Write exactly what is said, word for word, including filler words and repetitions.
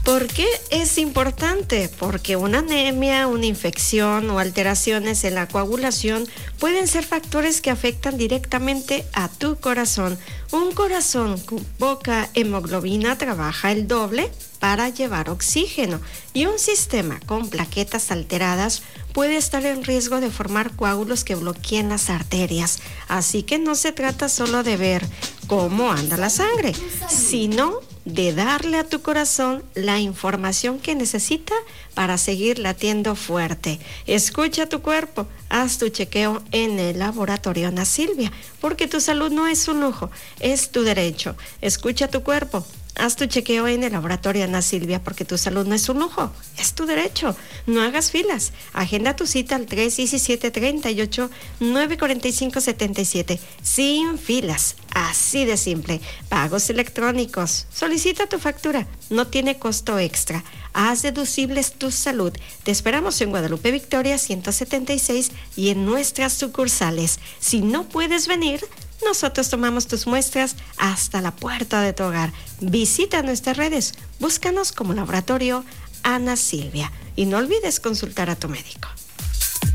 ¿Por qué es importante? Porque una anemia, una infección o alteraciones en la coagulación pueden ser factores que afectan directamente a tu corazón. Un corazón con poca hemoglobina trabaja el doble para llevar oxígeno y un sistema con plaquetas alteradas puede estar en riesgo de formar coágulos que bloqueen las arterias. Así que no se trata solo de ver cómo anda la sangre, sino de darle a tu corazón la información que necesita para seguir latiendo fuerte. Escucha tu cuerpo, haz tu chequeo en el laboratorio Ana Silvia, porque tu salud no es un lujo, es tu derecho. Escucha tu cuerpo. Haz tu chequeo en el laboratorio Ana Silvia, porque tu salud no es un lujo, es tu derecho. No hagas filas. Agenda tu cita al tres diecisiete, treinta y ocho, nueve cuarenta y cinco, setenta y siete. Sin filas, así de simple. Pagos electrónicos. Solicita tu factura, no tiene costo extra. Haz deducibles tu salud. Te esperamos en Guadalupe Victoria ciento setenta y seis y en nuestras sucursales. Si no puedes venir, nosotros tomamos tus muestras hasta la puerta de tu hogar. Visita nuestras redes, búscanos como Laboratorio Ana Silvia y no olvides consultar a tu médico.